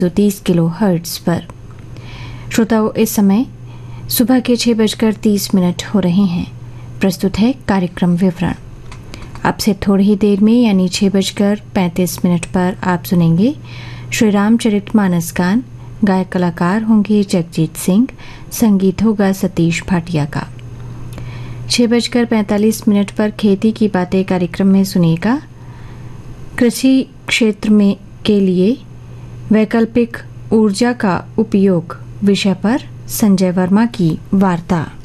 30 kilo hertz पर। श्रोताओं, इस समय सुबह के 6:30 हो रहे हैं। प्रस्तुत है कार्यक्रम विवरण। अब से थोड़ी ही देर में यानी 6:35 पर आप सुनेंगे श्री रामचरितमानस गान। गायक कलाकार होंगे जगजीत सिंह, संगीत होगा सतीश भाटिया का। 6:45 पर खेती की बातें कार्यक्रम में सुनेगा कृषि क्षेत्र में के लिए वैकल्पिक ऊर्जा का उपयोग विषय पर संजय वर्मा की वार्ता।